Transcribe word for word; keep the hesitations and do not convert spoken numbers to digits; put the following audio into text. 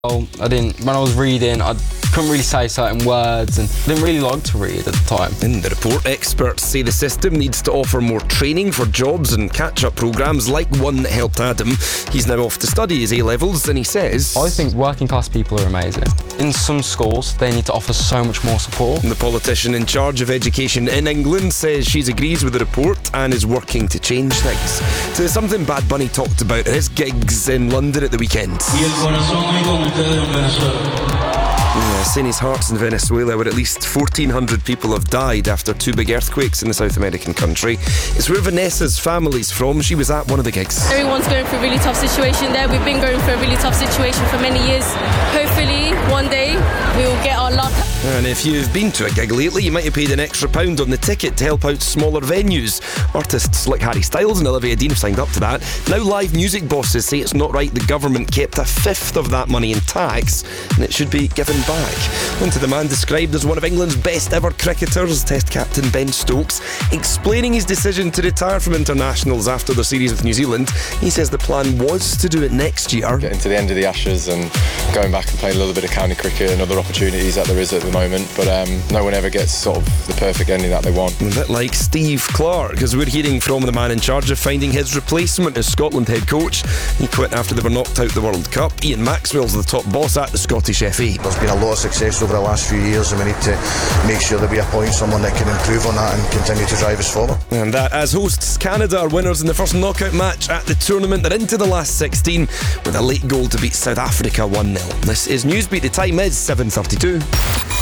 Well, I didn't, when I was reading, I couldn't really say certain words and I didn't really like to read at the time. In the report, experts say the system needs to offer more training for jobs and catch-up programmes like one that helped Adam. He's now off to study his A-levels and he says, I think working class people are amazing. In some schools, they need to offer so much more support. The politician in charge of education in England says she agrees with the report and is working to change things. So there's something Bad Bunny talked about at his gigs in London at the weekend. Yeah, saying his heart's in Venezuela, where at least fourteen hundred people have died after two big earthquakes in the South American country. It's where Vanessa's family's from. She was at one of the gigs. Everyone's going through a really tough situation there. We've been going through a really tough situation for many years. Hopefully, one day, we will get our luck. And if you've been to a gig lately, you might have paid an extra pound on the ticket to help out smaller venues. Artists like Harry Styles and Olivia Dean have signed up to that. Now live music bosses say it's not right the government kept a fifth of that money in tax and it should be given back. On to the man described as one of England's best ever cricketers, Test captain Ben Stokes, explaining his decision to retire from internationals after the series with New Zealand. He says the plan was to do it next year. Getting to the end of the Ashes and going back and playing a little bit of county cricket and other opportunities that there is at the moment, but um, no one ever gets sort of the perfect ending that they want. A bit like Steve Clarke, because we're hearing from the man in charge of finding his replacement as Scotland head coach. He quit after they were knocked out the World Cup. Ian Maxwell's the top boss at the Scottish F A. There's been a lot of success over the last few years and we need to make sure that we appoint someone that can improve on that and continue to drive us forward. And that as hosts Canada are winners in the first knockout match at the tournament. They're into the last sixteen with a late goal to beat South Africa one nil. This is Newsbeat. The time is seven thirty-two.